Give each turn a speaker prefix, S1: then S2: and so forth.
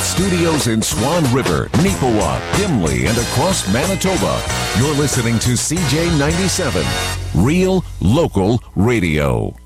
S1: studios in Swan River, Neepawa, Dimley, and across Manitoba. You're listening to CJ97, Real Local Radio.